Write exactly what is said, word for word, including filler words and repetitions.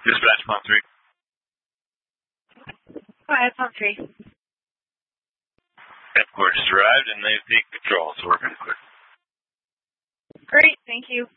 Dispatch Palm three. Hi, Palm three. Headquarters arrived and they've taken control, so we're going to clear. Great, thank you.